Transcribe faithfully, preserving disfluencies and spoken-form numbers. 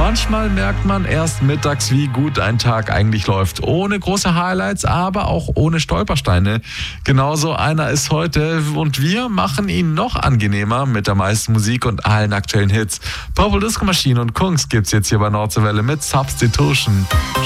Manchmal merkt man erst mittags, wie gut ein Tag eigentlich läuft. Ohne große Highlights, aber auch ohne Stolpersteine. Genauso einer ist heute und wir machen ihn noch angenehmer mit der meisten Musik und allen aktuellen Hits. Purple Disco Machine und Kungs gibt's jetzt hier bei Nordseewelle mit Substitution.